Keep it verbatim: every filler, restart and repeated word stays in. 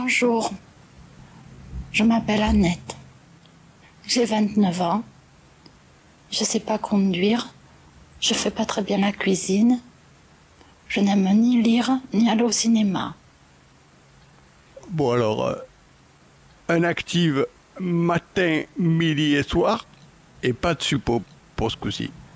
Bonjour, je m'appelle Annette. J'ai vingt-neuf ans. Je ne sais pas conduire. Je ne fais pas très bien la cuisine. Je n'aime ni lire ni aller au cinéma. Bon alors, euh, un active matin, midi et soir, et pas de suppo pour ce coup-ci.